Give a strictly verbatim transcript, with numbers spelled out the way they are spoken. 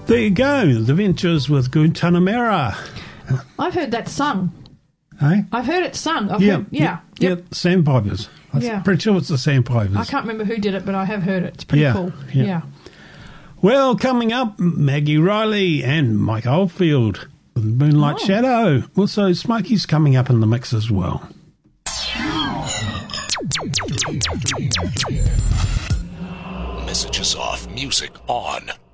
There you go, The Ventures with Guantanamera. I've heard that sung. Hey? I've heard it sung. I've Yeah, heard, yeah, yeah, yep. yeah, Sandpipers. I'm Yeah. pretty sure it's the Sandpipers. I can't remember who did it, but I have heard it. It's pretty Yeah, cool. yeah. Yeah. Well, coming up, Maggie Riley and Mike Oldfield with Moonlight Oh. Shadow. Also, Smokey's coming up in the mix as well. Messages off, music on.